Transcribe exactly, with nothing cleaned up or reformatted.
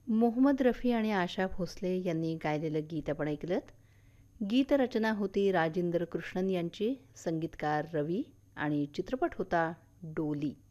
मोहम्मद रफी आणि आशा भोसले यांनी गायलेलं गीत आपण ऐकलंत. गीतरचना होती राजेंद्र कृष्णन यांची, संगीतकार रवी आणि चित्रपट होता डोली.